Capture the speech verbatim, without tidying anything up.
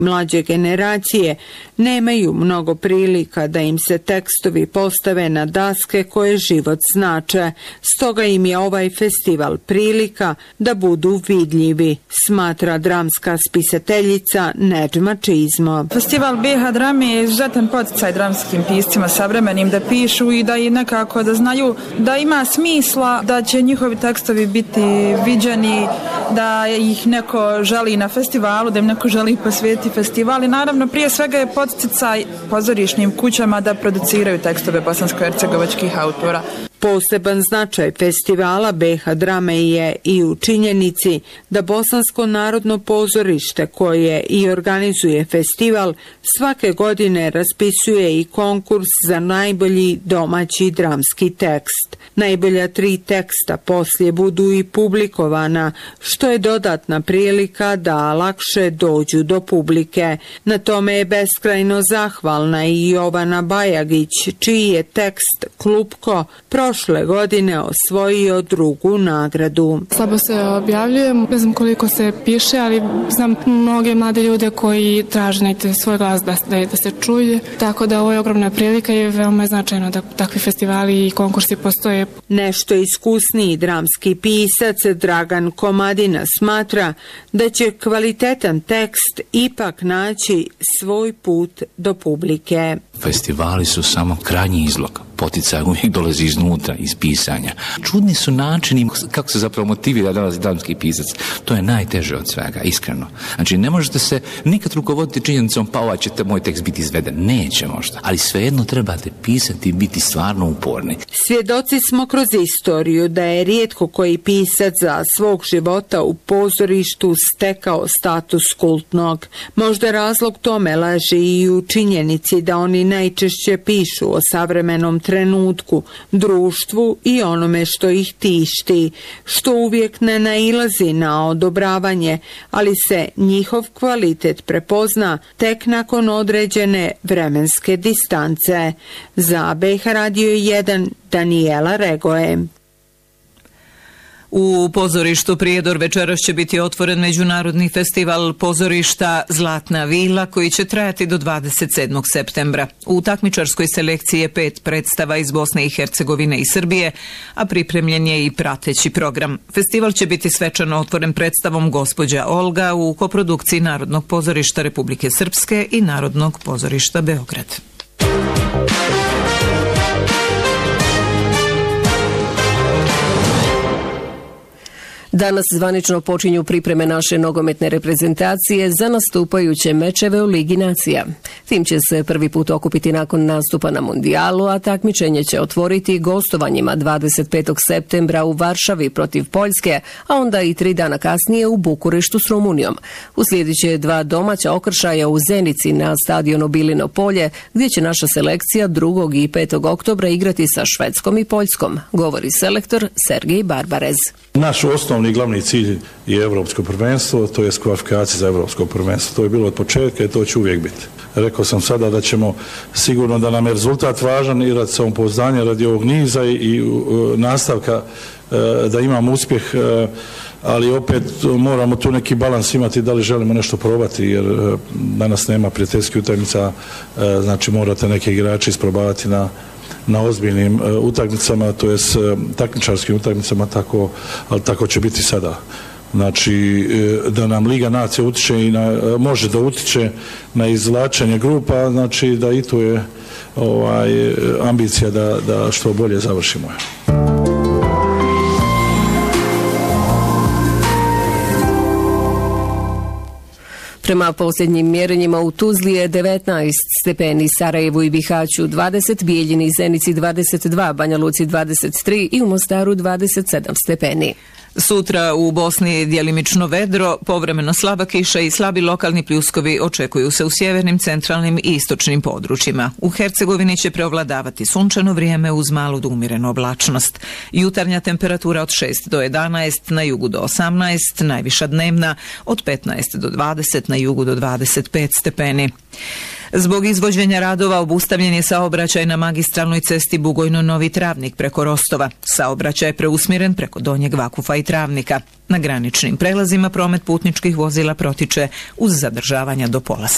Mlađe generacije nemaju mnogo prilika da im se tekstovi postave na daske koje život znače, stoga im je ovaj festival prilika da budu vidljivi, smatra dramska spisateljica Nedžma Čizmo. Festival B H drame je izuzetan poticaj dramskim piscima savremenim da pišu i da i nekako da znaju da ima smisla da će njihovi tekstovi biti viđeni, da ih neko želi na festivalu, da im neko želi posvetiti festival i naravno prije svega je poticaj pozorišnim kućama da produciraju tekstove bosansko-hercegovačkih autora. Poseban značaj festivala B H drame je i u činjenici da Bosansko narodno pozorište koje i organizuje festival svake godine raspisuje i konkurs za najbolji domaći dramski tekst. Najbolja tri teksta poslije budu i publikovana, što je dodatna prilika da lakše dođu do publike. Na tome je beskrajno zahvalna i Jovana Bajagić, čiji je tekst Klupko prošle godine osvojio drugu nagradu. Slabo se objavljujem, ne znam koliko se piše, ali znam mnoge mlade ljude koji traže negdje svoj glas da, da, da se čuje, tako da ovo je ogromna prilika i veoma je značajno da takvi festivali i konkursi postoje. Nešto iskusniji dramski pisac Dragan Komadina smatra da će kvalitetan tekst ipak naći svoj put do publike. Festivali su samo krajnji izlog. Poticaj uvijek dolazi iznutra, iz pisanja. Čudni su načini kako se zapravo motivira dolazi dramski pisac. To je najteže od svega, iskreno. Znači, ne možete se nikad rukovoditi činjenicom pa ovaj će moj tekst biti izveden. Neće možda, ali svejedno trebate pisati i biti stvarno uporni. Svjedoci smo kroz istoriju da je rijetko koji pisac za svog života u pozorištu stekao status kultnog. Možda razlog tome leži i u činjenici da oni najčešće pišu o savremenom trenutku, društvu i onome što ih tišti, što uvijek ne nailazi na odobravanje, ali se njihov kvalitet prepozna tek nakon određene vremenske distance. Za B H Radio jedan Danijela Regoje. U pozorištu Prijedor večeras će biti otvoren međunarodni festival pozorišta Zlatna vila koji će trajati do dvadeset sedmog septembra. U takmičarskoj selekciji je pet predstava iz Bosne i Hercegovine i Srbije, a pripremljen je i prateći program. Festival će biti svečano otvoren predstavom Gospođa Olga u koprodukciji Narodnog pozorišta Republike Srpske i Narodnog pozorišta Beograd. Danas zvanično počinju pripreme naše nogometne reprezentacije za nastupajuće mečeve u Ligi nacija. Tim će se prvi put okupiti nakon nastupa na Mundijalu, a takmičenje će otvoriti gostovanjima dvadeset petog septembra u Varšavi protiv Poljske, a onda i tri dana kasnije u Bukureštu s Rumunijom. Uslijedit će dva domaća okršaja u Zenici na stadionu Bilino polje, gdje će naša selekcija drugog i petog oktobra igrati sa Švedskom i Poljskom, govori selektor Sergej Barbarez. Naš osnovni i glavni cilj je evropsko prvenstvo, to je kvalifikacija za evropsko prvenstvo. To je bilo od početka i to će uvijek biti. Rekao sam sada da ćemo sigurno da nam je rezultat važan i radi samopouzdanja, radi ovog niza i, i uh, nastavka uh, da imamo uspjeh, uh, ali opet moramo tu neki balans imati da li želimo nešto probati, jer uh, danas nema prijateljskih utakmica, uh, znači morate neke igrače isprobavati na na ozbiljnim uh, utakmicama, to jest uh, takmičarskim utakmicama, tako, ali tako će biti sada. Znači, uh, da nam Liga nacija utiče i na, uh, može da utiče na izvlačenje grupa, znači da i tu je ovaj, ambicija da, da što bolje završimo. Prema posljednjim mjerenjima u Tuzli je devetnaest stepeni, Sarajevu i Bihaću dvadeset, Bijeljini i Zenici dvadeset dva, Banja Luci dvadeset tri i u Mostaru dvadeset sedam stepeni. Sutra u Bosni djelimično vedro, povremeno slaba kiša i slabi lokalni pljuskovi očekuju se u sjevernim, centralnim i istočnim područjima. U Hercegovini će preovladavati sunčano vrijeme uz malu do umjerenu oblačnost. Jutarnja temperatura od šest do jedanaest, na jugu do osamnaest, najviša dnevna od petnaest do dvadeset, na jugu do dvadeset pet stepeni. Zbog izvođenja radova obustavljen je saobraćaj na magistralnoj cesti Bugojno-Novi Travnik preko Rostova. Saobraćaj je preusmjeren preko Donjeg Vakufa i Travnika. Na graničnim prelazima promet putničkih vozila protiče uz zadržavanja do pola